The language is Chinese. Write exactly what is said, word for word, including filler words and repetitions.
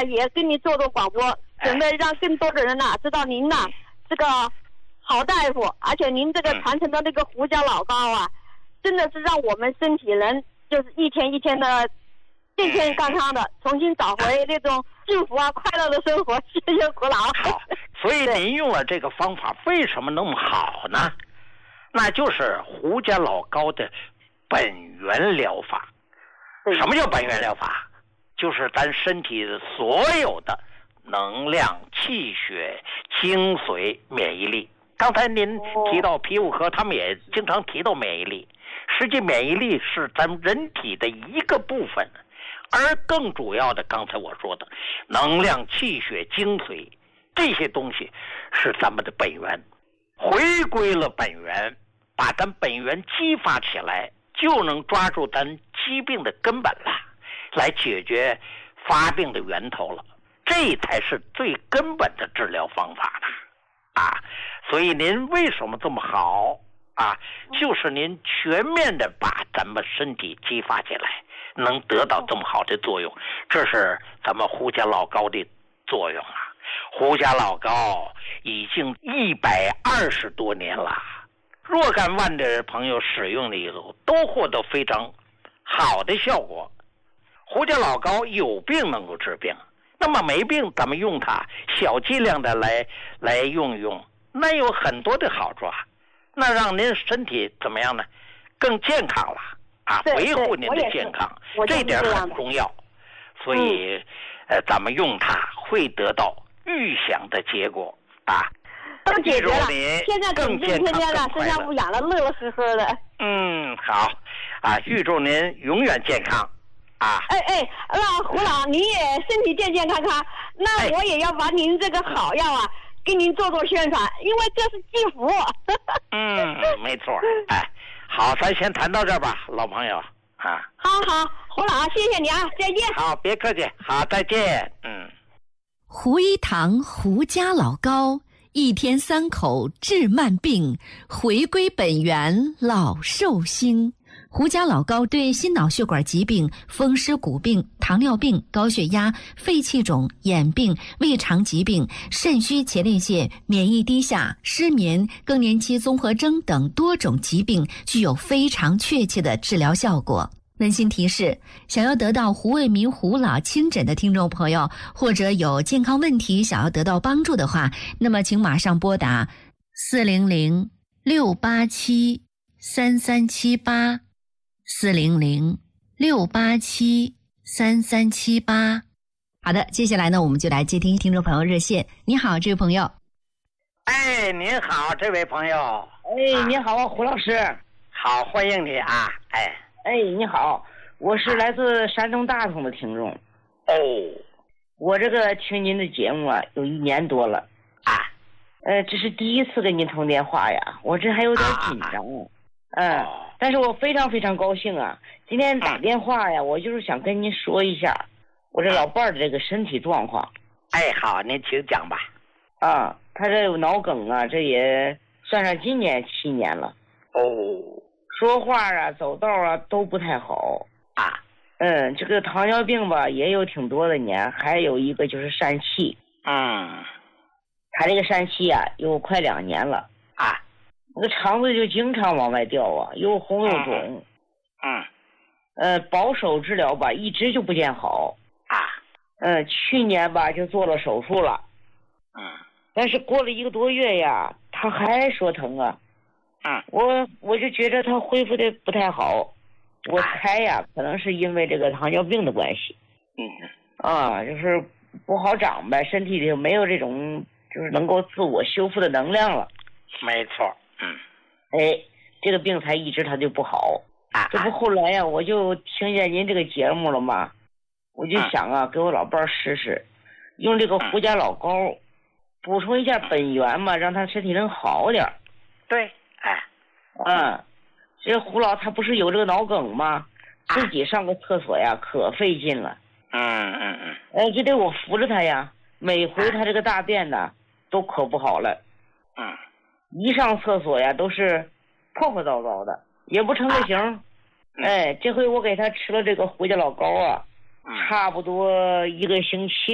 也跟你做做广播，准备让更多的人呐、啊、知道您呐、啊、这个好大夫，而且您这个传承的那个胡椒老膏啊，真的是让我们身体人就是一天一天的健健康康的，重新找回那种幸福啊快乐的生活。谢谢胡老。 好，所以您用了这个方法为什么那么好呢？那就是胡家老膏的本源疗法。什么叫本源疗法？就是咱身体所有的能量、气血、精髓、免疫力。刚才您提到皮肤科，他们也经常提到免疫力。实际免疫力是咱们人体的一个部分，而更主要的，刚才我说的能量、气血、精髓这些东西是咱们的本源。回归了本源，把咱本源激发起来，就能抓住咱疾病的根本了，来解决发病的源头了。这才是最根本的治疗方法了啊！所以您为什么这么好啊？就是您全面的把咱们身体激发起来，能得到这么好的作用，这是咱们胡家老膏的作用啊！胡家老膏已经一百二十多年了，若干万的朋友使用了以后，都获得非常好的效果。胡家老膏有病能够治病，那么没病咱们用它小剂量的来来用用，那有很多的好处啊，那让您身体怎么样呢？更健康了啊，维护您的健康，这点很重要。所以、嗯、呃，咱们用它会得到预想的结果啊， 都解决了。现在更健康、天天的身上不痒了，乐乐呵呵的。 嗯，好啊，预祝您永远健康啊！ 哎哎，那胡老您也身体健健康康，那我也要把您这个好药啊，给您做做宣传，因为这是寄福。 嗯，没错。哎，好，咱先谈到这儿吧，老朋友啊。 好好，胡老，谢谢你啊，再见。 好，别客气，好，再见。嗯。 胡一堂胡家老膏，一天三口治慢病，回归本源老寿星。胡家老膏对心脑血管疾病、风湿骨病、糖尿病、高血压、肺气肿、眼病、胃肠疾病、肾虚前列腺、免疫低下、失眠、更年期综合征等多种疾病具有非常确切的治疗效果。温馨提示：想要得到胡卫民胡老亲诊的听众朋友，或者有健康问题想要得到帮助的话，那么请马上拨打四零零六八七三三七八。四零零六八七三三七八。好的，接下来呢，我们就来接听听众朋友热线。你好，这位朋友。 哎，您好，这位朋友。 哎，你好，胡老师。 好，欢迎你啊！哎， 哎，你好，我是来自山东大同的听众。 哦， 我这个听您的节目啊，有一年多了啊。 呃，这是第一次跟您通电话呀，我这还有点紧张。啊嗯。哦，但是我非常非常高兴啊！今天打电话呀，我就是想跟您说一下我这老伴儿的这个身体状况。 哎，好，您请讲吧。 啊，他这有脑梗啊，这也算上今年七年了。 哦， 说话啊、走道啊都不太好啊。 嗯，这个糖尿病吧也有挺多的年，还有一个就是疝气。 嗯， 他这个疝气啊有快两年了啊。 那个肠子就经常往外掉啊，又红又肿。 嗯， 呃，保守治疗吧，一直就不见好啊。 呃，去年吧就做了手术了。 嗯， 但是过了一个多月呀，他还说疼啊。 嗯， 我我就觉得他恢复的不太好，我猜呀，可能是因为这个糖尿病的关系。 嗯， 啊，就是不好长呗，身体里没有这种就是能够自我修复的能量了。 没错。嗯， 哎，这个病才一直他就不好啊。 这不后来呀，我就听见您这个节目了嘛，我就想啊，给我老伴儿试试，用这个胡家老膏补充一下本源嘛，让他身体能好点。 对，哎， 嗯，这胡老他不是有这个脑梗吗？自己上个厕所呀，可费劲了。 嗯嗯嗯。 哎，就得我扶着他呀，每回他这个大便呢，都可不好了。 嗯。 一上厕所呀，都是破破糟糟的，也不成个形。啊嗯、哎，这回我给他吃了这个胡家老膏啊， 嗯、 差不多一个星期。